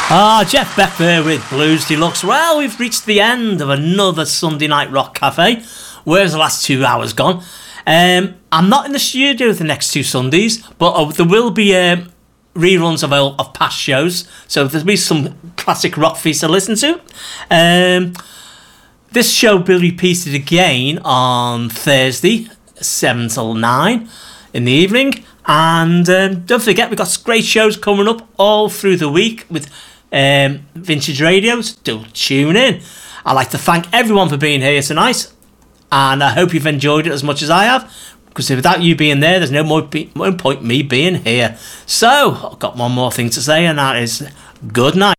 Jeff Beck there with Blues Deluxe. Well, we've reached the end of another Sunday Night Rock Cafe. Where's the last 2 hours gone? I'm not in the studio the next 2 Sundays, but there will be reruns of past shows, so there'll be some classic rock feast to listen to. This show will be repeated again on Thursday, 7 till 9 in the evening. And don't forget, we've got great shows coming up all through the week with Vintage Radio. Still tune in. I'd like to thank everyone for being here tonight, and I hope you've enjoyed it as much as I have, because without you being there, there's no point me being here. So I've got one more thing to say, and that is good night.